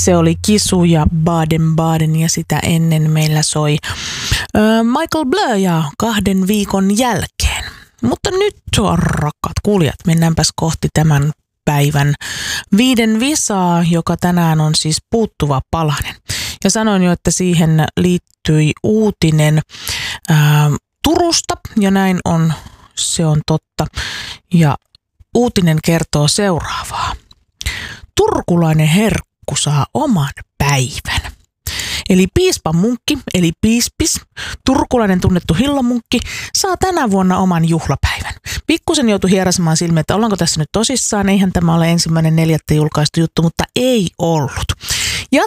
Se oli Kisu ja Baden-Baden ja sitä ennen meillä soi Michael Blur ja 2 viikon jälkeen. Mutta nyt rakkaat kuulijat, mennäänpäs kohti tämän päivän 5 visaa, joka tänään on siis puuttuva palanen. Ja sanoin jo, että siihen liittyi uutinen Turusta ja näin on, se on totta. Ja uutinen kertoo seuraavaa. Turkulainen herkku saa oman päivän. Eli piispamunkki, eli piispis, turkulainen tunnettu hillomunkki, saa tänä vuonna oman juhlapäivän. Pikkusen joutui hierasemaan silmiä, että ollaanko tässä nyt tosissaan, eihän tämä ole 1.4. julkaistu juttu, mutta ei ollut.